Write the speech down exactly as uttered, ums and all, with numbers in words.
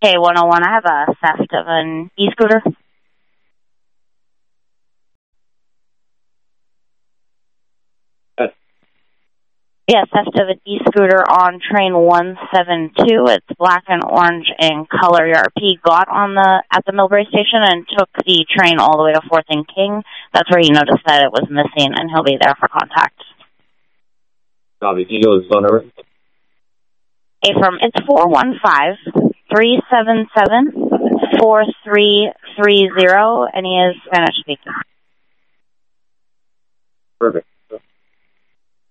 K one oh one, I have a theft of an e-scooter. Yes. Yeah, theft of an e-scooter on train one seven two. It's black and orange in color. Your R P got on the at the Millbrae station and took the train all the way to fourth and King. That's where he noticed that it was missing, and he'll be there for contact. Copy. Can you go to his phone number? Hey, from it's four one five, three seven seven, four three three zero, and he is Spanish speaking. Perfect.